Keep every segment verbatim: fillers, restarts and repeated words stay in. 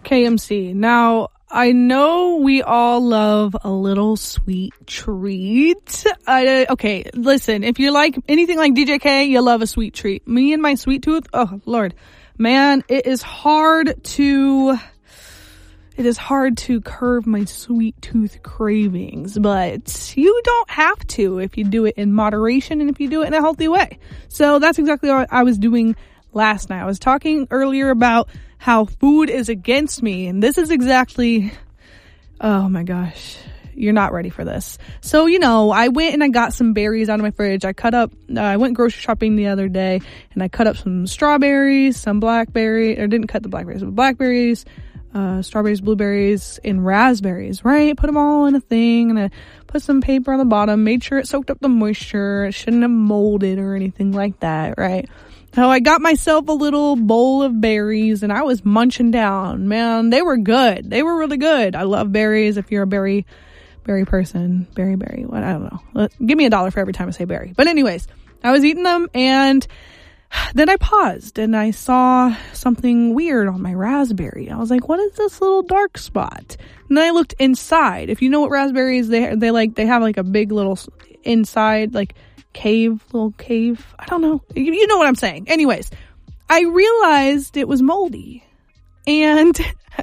K M C. Now, I know we all love a little sweet treat. I, okay, listen, if you like anything like D J K, you love a sweet treat. Me and my sweet tooth, oh, Lord. Man, it is hard to... It is hard to curb my sweet tooth cravings, but you don't have to if you do it in moderation and if you do it in a healthy way. So that's exactly what I was doing last night. I was talking earlier about how food is against me, and this is exactly, oh my gosh, you're not ready for this. So, you know, I went and I got some berries out of my fridge. I cut up, uh, I went grocery shopping the other day, and I cut up some strawberries, some blackberries, or didn't cut the blackberries, but blackberries, Uh, strawberries, blueberries, and raspberries, right? Put them all in a thing, and I put some paper on the bottom, made sure it soaked up the moisture. It shouldn't have molded or anything like that, right? So I got myself a little bowl of berries, and I was munching down. Man, they were good. They were really good. I love berries. If you're a berry, berry person, berry, berry, what, I don't know. Let, give me a dollar for every time I say berry. But anyways, I was eating them, and then I paused and I saw something weird on my raspberry. I was like, what is this little dark spot? And then I looked inside. If you know what raspberries, they they like, they have like a big little inside, like cave, little cave. I don't know. You, you know what I'm saying. Anyways, I realized it was moldy. And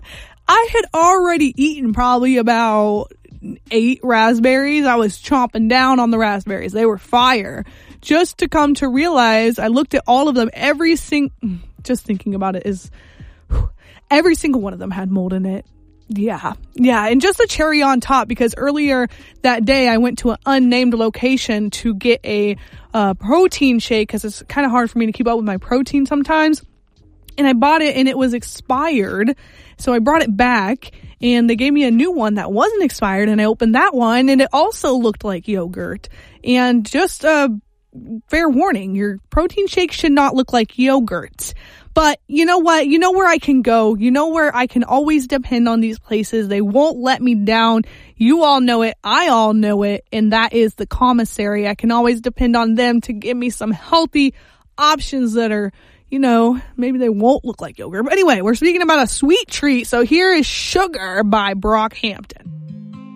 I had already eaten probably about eight raspberries. I was chomping down on the raspberries. They were fire. Just to come to realize, I looked at all of them. Every sing, just thinking about it is, whew, every single one of them had mold in it. Yeah, yeah, and just a cherry on top, because earlier that day I went to an unnamed location to get a uh, protein shake, because it's kind of hard for me to keep up with my protein sometimes. And I bought it and it was expired, so I brought it back. And they gave me a new one that wasn't expired, and I opened that one, and it also looked like yogurt. And just uh fair warning, your protein shake should not look like yogurt. But you know what? You know where I can go. You know where I can always depend on these places. They won't let me down. You all know it. I all know it. And that is the commissary. I can always depend on them to give me some healthy options that are, you know, maybe they won't look like yogurt. But anyway, we're speaking about a sweet treat. So here is Sugar by Brockhampton.